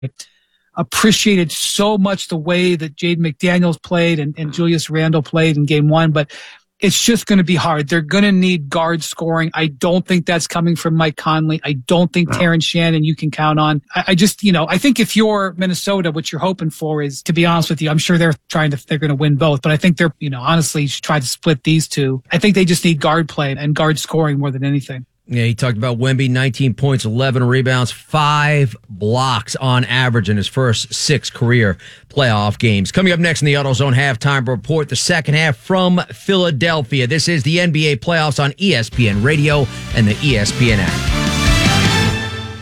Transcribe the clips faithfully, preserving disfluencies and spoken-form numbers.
appreciated so much the way that Jaden McDaniels played and, and Julius Randle played in game one, but it's just going to be hard. They're going to need guard scoring. I don't think that's coming from Mike Conley. I don't think no. Terrence Shannon you can count on. I, I just, you know, I think if you're Minnesota, what you're hoping for is, to be honest with you, I'm sure they're trying to, they're going to win both, but I think they're, you know, honestly try to split these two. I think they just need guard play and guard scoring more than anything. Yeah, he talked about Wemby, nineteen points, eleven rebounds, five blocks on average in his first six career playoff games. Coming up next in the AutoZone Halftime Report, the second half from Philadelphia. This is the N B A playoffs on E S P N Radio and the E S P N app.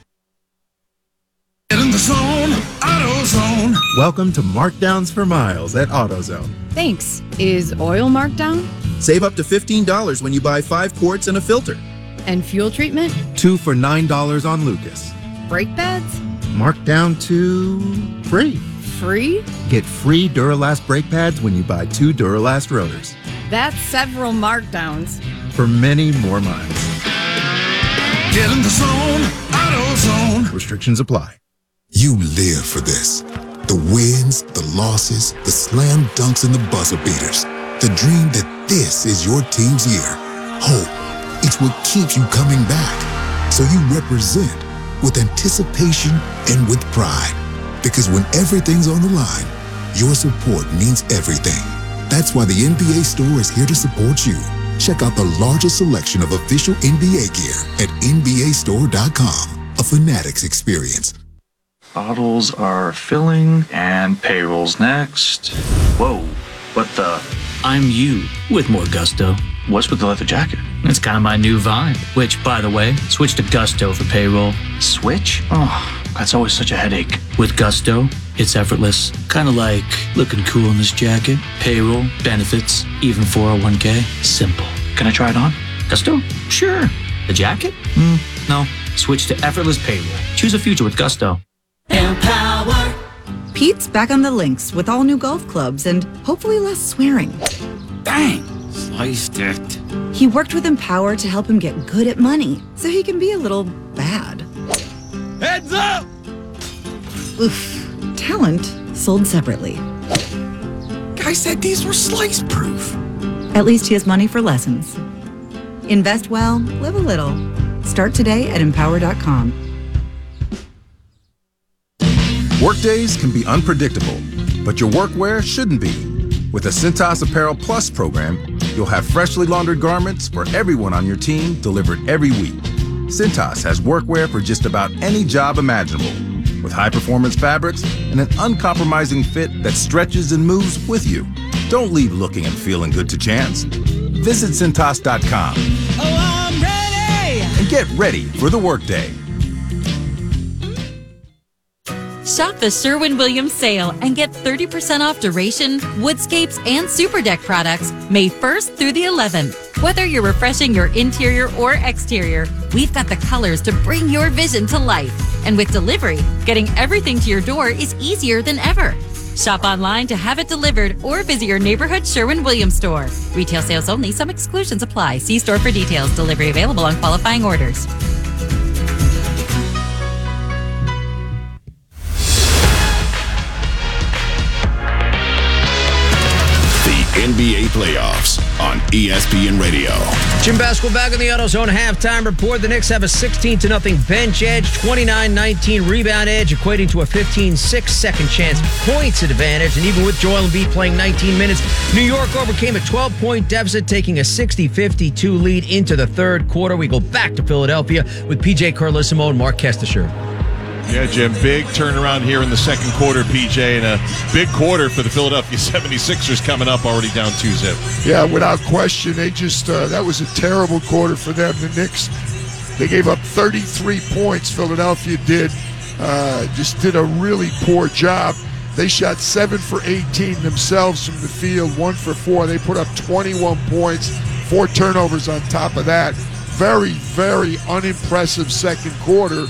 Get in the zone, AutoZone. Welcome to Markdowns for Miles at AutoZone. Thanks. Is oil marked down? Save up to fifteen dollars when you buy five quarts and a filter. And fuel treatment? Two for nine dollars on Lucas. Brake pads? Marked down to free. Free? Get free Duralast brake pads when you buy two Duralast rotors. That's several markdowns. For many more miles. Get in the zone, AutoZone. Restrictions apply. You live for this. The wins, the losses, the slam dunks, and the buzzer beaters. The dream that this is your team's year. Hope. It's what keeps you coming back. So you represent with anticipation and with pride. Because when everything's on the line, your support means everything. That's why the N B A store is here to support you. Check out the largest selection of official N B A gear at N B A store dot com. A Fanatics experience. Bottles are filling and payroll's next. Whoa, what the? I'm you with more gusto. What's with the leather jacket? It's kind of my new vibe. Which, by the way, switch to Gusto for payroll. Switch? Oh, that's always such a headache. With Gusto, it's effortless. Kind of like looking cool in this jacket. Payroll, benefits, even four oh one k. Simple. Can I try it on? Gusto? Sure. The jacket? Mm, no. Switch to effortless payroll. Choose a future with Gusto. Empower. Pete's back on the links with all new golf clubs and hopefully less swearing. Dang. Sliced it. He worked with Empower to help him get good at money, so he can be a little bad. Heads up! Oof. Talent sold separately. Guy said these were slice-proof. At least he has money for lessons. Invest well, live a little. Start today at empower dot com. Workdays can be unpredictable, but your workwear shouldn't be. With the Cintas Apparel Plus program, you'll have freshly laundered garments for everyone on your team delivered every week. Cintas has workwear for just about any job imaginable, with high-performance fabrics and an uncompromising fit that stretches and moves with you. Don't leave looking and feeling good to chance. Visit Cintas dot com. Oh, I'm ready! And get ready for the workday. Shop the Sherwin-Williams sale and get thirty percent off Duration, Woodscapes, and Super Deck products May first through the eleventh. Whether you're refreshing your interior or exterior, we've got the colors to bring your vision to life. And with delivery, getting everything to your door is easier than ever. Shop online to have it delivered or visit your neighborhood Sherwin-Williams store. Retail sales only. Some exclusions apply. See store for details. Delivery available on qualifying orders. N B A playoffs on E S P N Radio. Jim Baskel back in the AutoZone halftime report. The Knicks have a sixteen to nothing bench edge, twenty-nine nineteen rebound edge, equating to a fifteen six second chance points advantage. And even with Joel Embiid playing nineteen minutes, New York overcame a twelve point deficit, taking a sixty fifty-two lead into the third quarter. We go back to Philadelphia with P J Carlesimo and Mark Kestisher. Yeah, Jim, big turnaround here in the second quarter, P J, and a big quarter for the Philadelphia seventy-sixers coming up already down two zip. Yeah, without question, they just, uh, that was a terrible quarter for them. The Knicks, they gave up thirty-three points, Philadelphia did, uh, just did a really poor job. They shot seven for eighteen themselves from the field, one for four. They put up twenty-one points, four turnovers on top of that. Very, very unimpressive second quarter.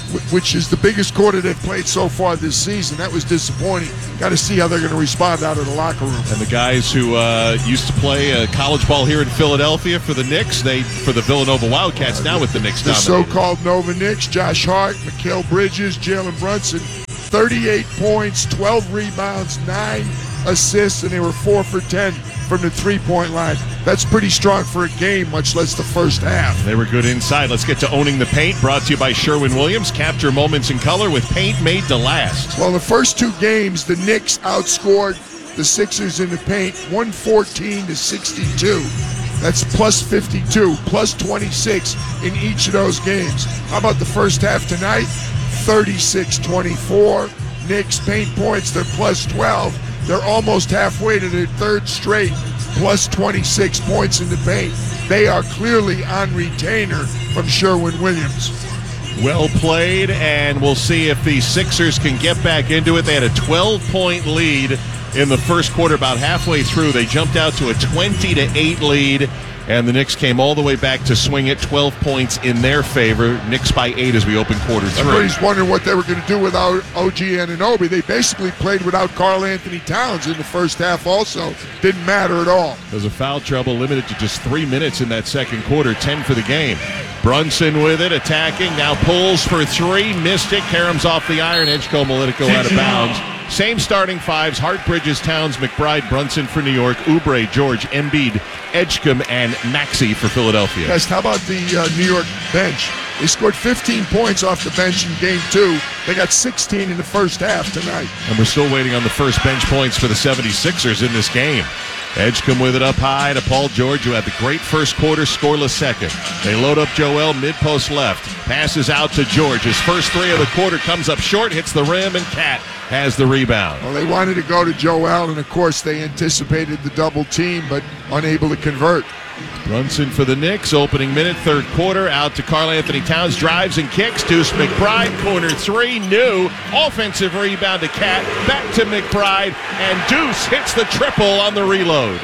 wh- which is the biggest quarter they've played so far this season. That was disappointing. Got to see how they're going to respond out of the locker room. And the guys who uh, used to play uh, college ball here in Philadelphia for the Knicks, they for the Villanova Wildcats, now with the Knicks The dominating. so-called Nova Knicks, Josh Hart, Mikal Bridges, Jalen Brunson, thirty-eight points, twelve rebounds, nine assists, and they were four for ten from the three-point line. That's pretty strong for a game, much less the first half. They were good inside. Let's get to Owning the Paint, brought to you by Sherwin-Williams. Capture moments in color with paint made to last. Well, in the first two games, the Knicks outscored the Sixers in the paint one fourteen to sixty-two. That's plus fifty-two, plus twenty-six in each of those games. How about the first half tonight? thirty-six twenty-four. Knicks paint points, they're plus twelve. They're almost halfway to their third straight, plus twenty-six points in the paint. They are clearly on retainer from Sherwin-Williams. Well played, and we'll see if the Sixers can get back into it. They had a twelve-point lead in the first quarter. About halfway through, they jumped out to a twenty to eight lead, and the Knicks came all the way back to swing it. twelve points in their favor. Knicks by eight as we open quarter three. Everybody's wondering what they were going to do without O G Anunoby. They basically played without Karl Anthony Towns in the first half also. Didn't matter at all. There's a foul trouble limited to just three minutes in that second quarter, ten for the game. Brunson with it, attacking, now pulls for three, missed it, caroms off the iron, Edgecombe will let it go out of bounds. Same starting fives, Hart, Bridges, Towns, McBride, Brunson for New York, Oubre, George, Embiid, Edgecombe, and Maxey for Philadelphia. Best, how about the uh, New York bench? They scored fifteen points off the bench in game two. They got sixteen in the first half tonight. And we're still waiting on the first bench points for the seventy-sixers in this game. Edgecombe with it up high to Paul George, who had the great first quarter, scoreless second. They load up Joel, mid-post left. Passes out to George. His first three of the quarter comes up short, hits the rim, and Cat has the rebound. Well, they wanted to go to Joel, and of course they anticipated the double team, but unable to convert. Brunson for the Knicks, opening minute, third quarter, out to Karl Anthony Towns, drives and kicks. Deuce McBride, corner three, new. Offensive rebound to Cat, back to McBride, and Deuce hits the triple on the reload.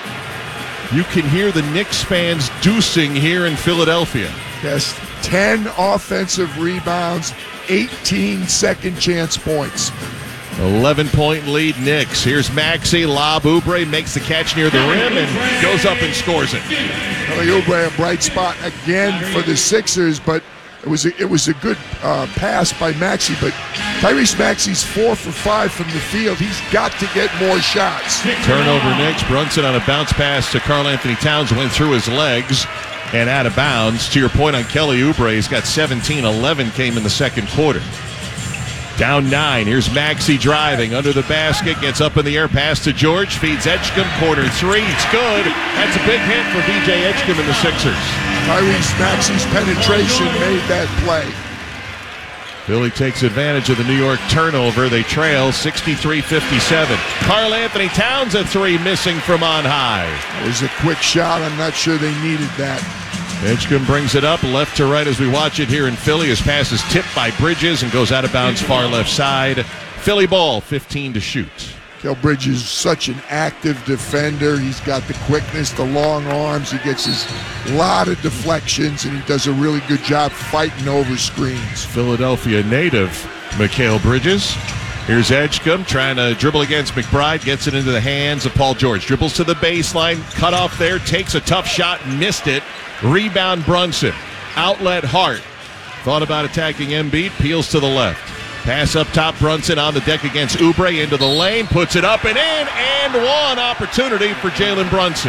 You can hear the Knicks fans deucing here in Philadelphia. Yes, ten offensive rebounds, eighteen second chance points. eleven-point lead Knicks. Here's Maxey, lob, Oubre makes the catch near the rim and goes up and scores it. Kelly Oubre, a bright spot again for the Sixers, but it was a, it was a good uh, pass by Maxey. But Tyrese Maxey's four for five from the field. He's got to get more shots. Turnover Knicks. Brunson on a bounce pass to Karl Anthony Towns, went through his legs and out of bounds. To your point on Kelly Oubre, he's got seventeen. eleven came in the second quarter. Down nine. Here's Maxey driving under the basket. Gets up in the air. Pass to George. Feeds Edgecombe. Corner three. It's good. That's a big hit for B J Edgecombe and the Sixers. Tyrese Maxey's penetration made that play. Philly takes advantage of the New York turnover. They trail sixty-three fifty-seven. Karl Anthony Towns a three, missing from on high. It was a quick shot. I'm not sure they needed that. Edgecombe brings it up left to right as we watch it here in Philly. His pass is tipped by Bridges and goes out of bounds far left side. Philly ball, fifteen to shoot. Kel Bridges is such an active defender. He's got the quickness, the long arms. He gets his lot of deflections, and he does a really good job fighting over screens. Philadelphia native Mikal Bridges. Here's Edgecombe trying to dribble against McBride. Gets it into the hands of Paul George. Dribbles to the baseline. Cut off there. Takes a tough shot. Missed it. Rebound Brunson. Outlet Hart. Thought about attacking Embiid. Peels to the left. Pass up top. Brunson on the deck against Oubre. Into the lane. Puts it up and in. And one opportunity for Jalen Brunson.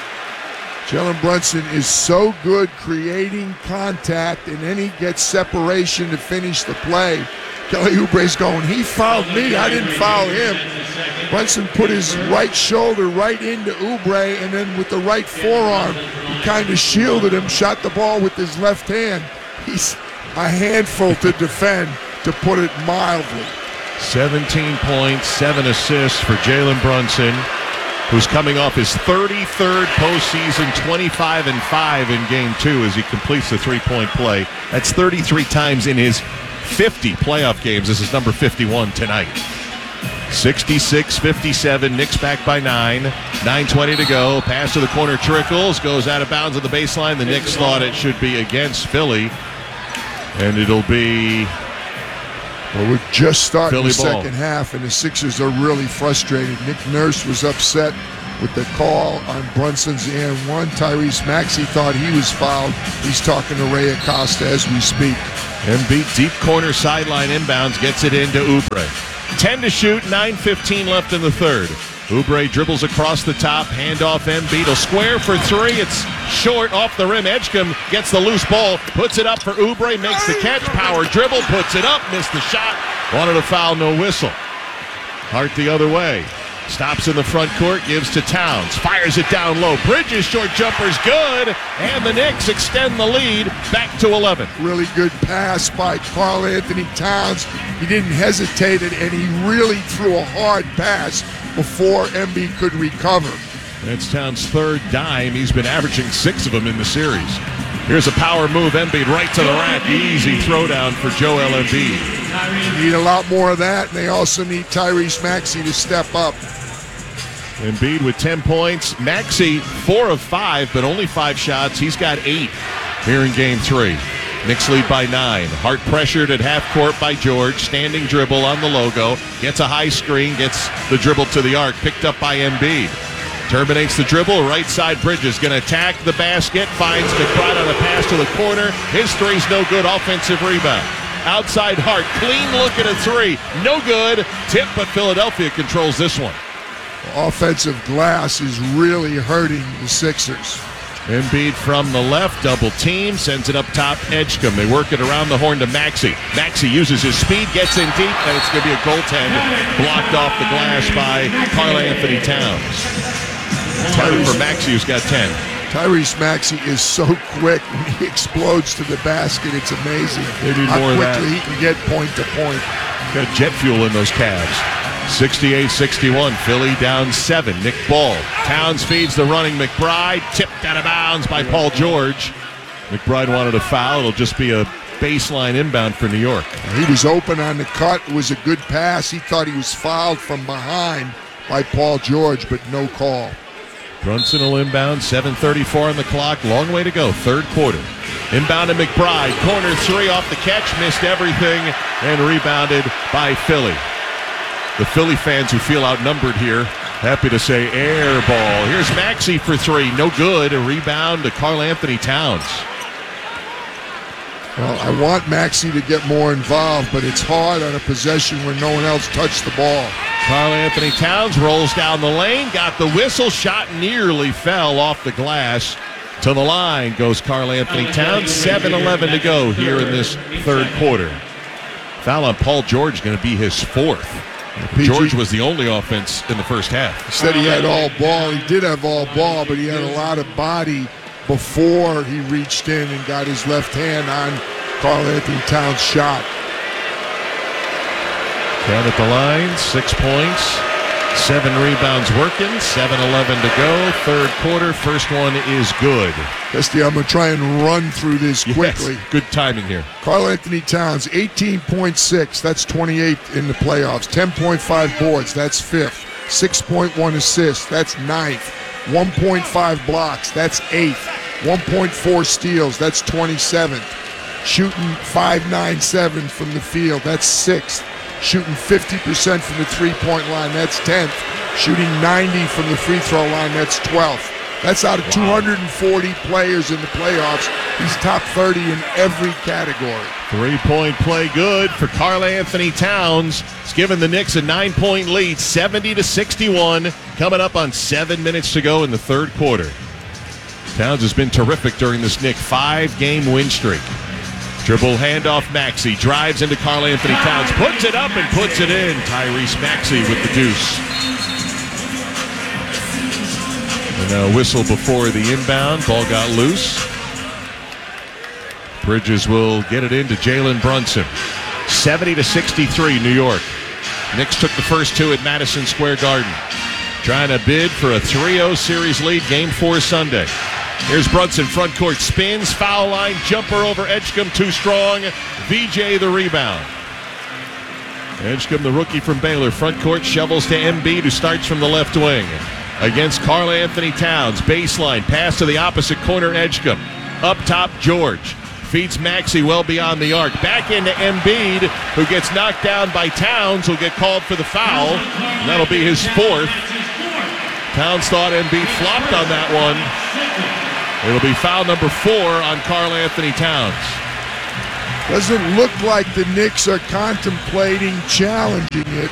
Jalen Brunson is so good creating contact, and then he gets separation to finish the play. Kelly Oubre's going, he fouled me, I didn't foul him. Brunson put his right shoulder right into Oubre, and then with the right forearm, he kind of shielded him, shot the ball with his left hand. He's a handful to defend, to put it mildly. seventeen points, seven assists for Jalen Brunson, who's coming off his thirty-third postseason, twenty-five and five in game two as he completes the three-point play. That's thirty-three times in his fifty playoff games. This is number fifty-one tonight. sixty-six fifty-seven, Knicks back by nine. nine twenty to go. Pass to the corner trickles, goes out of bounds on the baseline. The Knicks thought it should be against Philly. And it'll be... Well, we're just starting Philly the ball. second half, and the Sixers are really frustrated. Nick Nurse was upset with the call on Brunson's and one. Tyrese Maxey thought he was fouled. He's talking to Ray Acosta as we speak. Embiid deep corner sideline inbounds, gets it into Oubre. ten to shoot, nine fifteen left in the third. Oubre dribbles across the top, handoff Embiid. He'll square for three. It's short off the rim. Edgecombe gets the loose ball, puts it up for Oubre, makes the catch, power dribble, puts it up, missed the shot. Wanted a foul, no whistle. Hart the other way. Stops in the front court, gives to Towns. Fires it down low. Bridges short jumper's good. And the Knicks extend the lead back to eleven. Really good pass by Karl Anthony Towns. He didn't hesitate it, and he really threw a hard pass before Embiid could recover. That's Towns' third dime. He's been averaging six of them in the series. Here's a power move. Embiid right to the rack. Easy throwdown for Joel Embiid. They need a lot more of that, and they also need Tyrese Maxey to step up. Embiid with ten points. Maxey, four of five, but only five shots. He's got eight here in game three. Knicks lead by nine. Hart pressured at half court by George. Standing dribble on the logo. Gets a high screen. Gets the dribble to the arc. Picked up by Embiid. Terminates the dribble. Right side Bridges. Going to attack the basket. Finds McBride on a pass to the corner. His three's no good. Offensive rebound. Outside Hart. Clean look at a three. No good. Tip, but Philadelphia controls this one. Offensive glass is really hurting the Sixers. Embiid from the left, double team, sends it up top, Edgecombe. They work it around the horn to Maxey. Maxey uses his speed, gets in deep, and it's going to be a goaltend blocked off the glass by Karl Anthony Towns. Time for Maxey, who's got ten. Tyrese Maxey is so quick when he explodes to the basket. It's amazing They need how more of quickly that. he can get point to point. Got jet fuel in those calves. sixty-eight sixty-one, Philly down seven. Nick Ball. Towns feeds the running McBride. Tipped out of bounds by Paul George. McBride wanted a foul. It'll just be a baseline inbound for New York. He was open on the cut. It was a good pass. He thought he was fouled from behind by Paul George, but no call. Brunson will inbound. seven thirty-four on the clock. Long way to go. Third quarter. Inbound to McBride. Corner three off the catch. Missed everything and rebounded by Philly. The Philly fans who feel outnumbered here, happy to say air ball. Here's Maxey for three. No good. A rebound to Karl Anthony Towns. Well, I want Maxey to get more involved, but it's hard on a possession where no one else touched the ball. Karl Anthony Towns rolls down the lane, got the whistle, shot nearly fell off the glass. To the line goes Karl Anthony Towns. seven eleven to go here in this third quarter. Foul on Paul George going to be his fourth. P G George was the only offense in the first half. He said he had all ball. He did have all ball, but he had a lot of body before he reached in and got his left hand on Karl Anthony Towns' shot. Down at the line, six points, seven rebounds working, seven eleven to go. Third quarter, first one is good. Dusty, I'm going to try and run through this quickly. Yes, good timing here. Karl Anthony Towns, eighteen point six. That's twenty-eighth in the playoffs. ten point five boards. That's fifth. six point one assists. That's ninth. one point five blocks. That's eighth. one point four steals. That's twenty-seventh. Shooting five nine seven from the field. That's sixth. Shooting fifty percent from the three-point line. That's tenth. Shooting ninety from the free throw line. That's twelfth. That's out of wow. two hundred forty players in the playoffs. He's top thirty in every category. Three-point play good for Karl Anthony Towns. It's given the Knicks a nine-point lead, seventy to sixty-one, coming up on seven minutes to go in the third quarter. Towns has been terrific during this Knick five-game win streak. Dribble handoff Maxey, drives into Karl Anthony Towns, puts it up and puts it in. Tyrese Maxey with the deuce. And a whistle before the inbound. Ball got loose. Bridges will get it into Jalen Brunson. seventy to sixty-three, New York. Knicks took the first two at Madison Square Garden. Trying to bid for a three oh series lead, game four Sunday. Here's Brunson, front court, spins, foul line, jumper over Edgecombe, too strong. V J the rebound. Edgecombe, the rookie from Baylor, front court, shovels to Embiid, who starts from the left wing. Against Karl Anthony Towns, baseline, pass to the opposite corner, Edgecombe. Up top, George. Feeds Maxey well beyond the arc. Back into Embiid, who gets knocked down by Towns, who'll get called for the foul. And that'll be his fourth. Towns thought Embiid flopped on that one. It'll be foul number four on Karl Anthony Towns. Doesn't look like the Knicks are contemplating challenging it.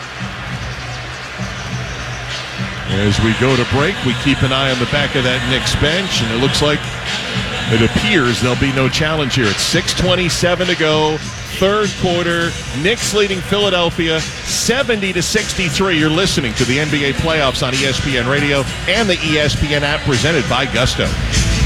As we go to break, we keep an eye on the back of that Knicks bench, and it looks like it appears there'll be no challenge here. It's six twenty-seven to go, third quarter. Knicks leading Philadelphia seventy to sixty-three. You're listening to the N B A playoffs on E S P N Radio and the E S P N app presented by Gusto.